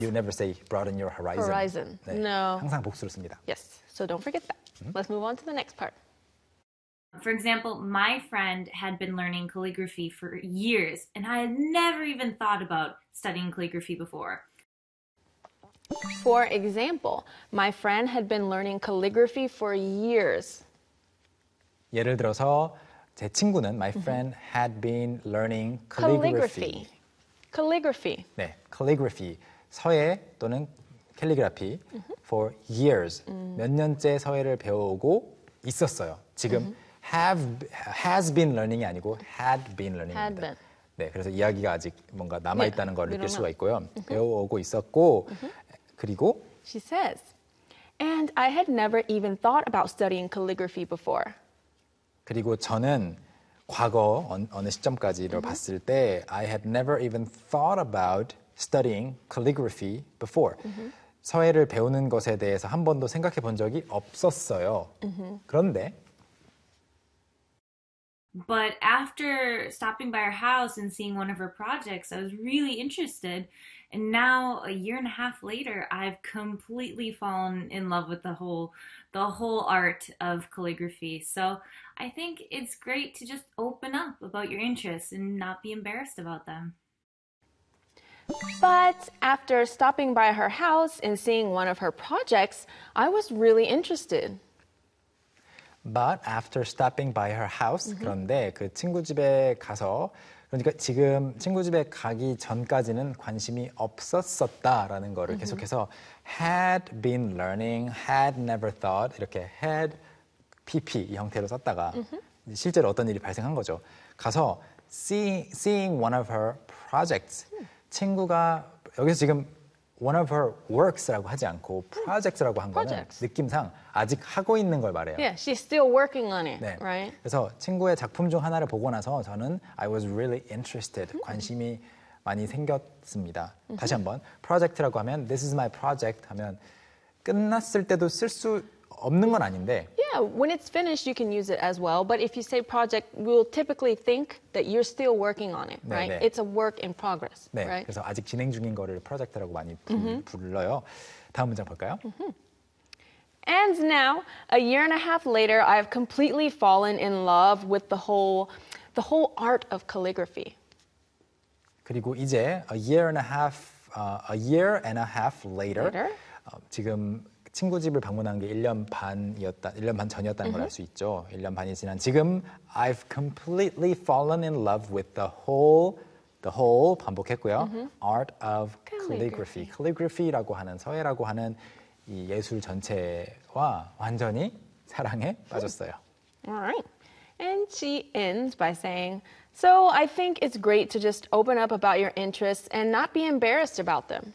You never say broaden your horizon. Horizon. 네, No. 항상 복수로 씁니다. Yes. So don't forget that. Let's move on to the next part. For example, my friend had been learning calligraphy for years, and I had never even thought about studying calligraphy before. For example, my friend had been learning calligraphy for years. 예를 들어서 제 친구는 my friend had been learning calligraphy. Calligraphy. 네, calligraphy. 서예 또는 캘리그라피 for years. 몇 년째 서예를 배우고 있었어요. 지금 has been learning이 아니고 had been learning입니다. Had been. 네, 그래서 이야기가 아직 뭔가 남아있다는 걸 we 느낄 don't 수가 know. 있고요. 배워오고 있었고 그리고 She says, and I had never even thought about studying calligraphy before. 그리고 저는 과거 어느 시점까지를 봤을 때 I had never even thought about studying calligraphy before. 서예를 배우는 것에 대해서 한 번도 생각해 본 적이 없었어요. 그런데 But after stopping by her house and seeing one of her projects, I was really interested. And now, a year and a half later, I've completely fallen in love with the whole art of calligraphy. So I think it's great to just open up about your interests and not be embarrassed about them. But after stopping by her house and seeing one of her projects, I was really interested. But after stopping by her house, 그런데 그 친구 집에 가서 그러니까 지금 친구 집에 가기 전까지는 관심이 없었었다라는 거를 계속해서 had been learning, had never thought 이렇게 had, pp 이 형태로 썼다가 실제로 어떤 일이 발생한 거죠. 가서 seeing one of her projects 친구가 여기서 지금 one of her works라고 하지 않고 projects라고 한 거는 Projects. 느낌상 아직 하고 있는 걸 말해요. Yeah, she's still working on it, 네. right? 그래서 친구의 작품 중 하나를 보고 나서 저는 I was really interested. 관심이 많이 생겼습니다. 다시 한번 프로젝트라고 하면 This is my project 하면 끝났을 때도 쓸 수 없는 건 아닌데 Yeah, when it's finished, you can use it as well. But if you say project, we'll typically think that you're still working on it, 네, right? 네. It's a work in progress, 네, right? 그래서 아직 진행 중인 거를 프로젝트라고 많이 불러요. 다음 문장 볼까요? And now, a year and a half later, I've completely fallen in love with the whole art of calligraphy. 그리고 이제 a year and a half later, 지금 친구 집을 방문한 게 1년 반 전이었다는 걸 알 수 있죠. 1년 반이 지난 지금 I've completely fallen in love with the whole 반복했고요. art of calligraphy. calligraphy라고 하는 서예라고 하는 이 예술 전체와 완전히 사랑에 빠졌어요. All right. And she ends by saying, so I think it's great to just open up about your interests and not be embarrassed about them.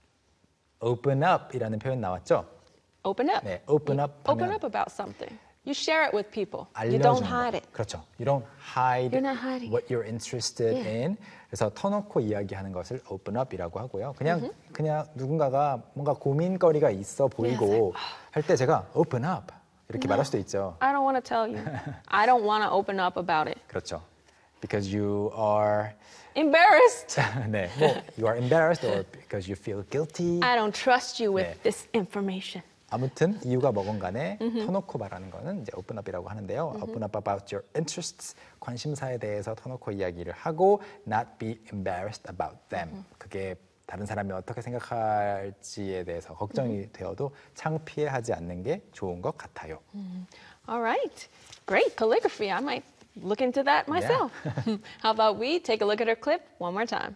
open up이라는 표현 나왔죠? Open up. 네, open up Open 하면 up about something. You share it with people. You 알려주는 don't 거. hide it. 그렇죠. You don't hide You're not hiding what you're interested in. 그래서 터놓고 이야기하는 것을 open up이라고 하고요. 그냥 누군가가 뭔가 고민거리가 있어 보이고 할 때 제가 open up 이렇게 말할 수도 있죠. I don't want to tell you. I don't want to open up about it. 그렇죠. Because you are Embarrassed. 네, 뭐 you are embarrassed or because you feel guilty. I don't trust you with 네. this information. 아무튼 이유가 뭐건 간에 터놓고 말하는 거는 이제 open up이라고 하는데요. open up about your interests, 관심사에 대해서 터놓고 이야기를 하고 not be embarrassed about them. 그게 다른 사람이 어떻게 생각할지에 대해서 걱정이 되어도 창피해하지 않는 게 좋은 것 같아요. All right. Great. Calligraphy. I might look into that myself. How about we take a look at our clip one more time?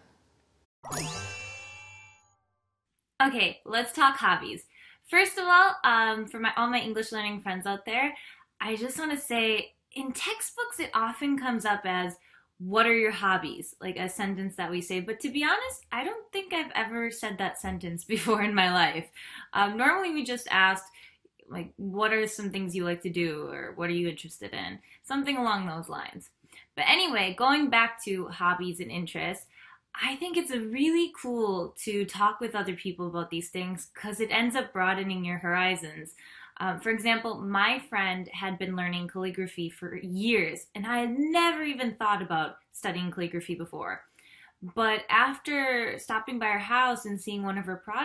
Okay, let's talk hobbies. First of all, for all my English learning friends out there, I just want to say in textbooks it often comes up as what are your hobbies? Like a sentence that we say. But to be honest, I don't think I've ever said that sentence before in my life. Normally we just asked, like, what are some things you like to do? Or what are you interested in? Something along those lines. But anyway, going back to hobbies and interests, I think it's really cool to talk with other people about these things because it ends up broadening your horizons. For example, my friend had been learning calligraphy for years, and I had never even thought about studying calligraphy before. But after stopping by her house and seeing one of her projects,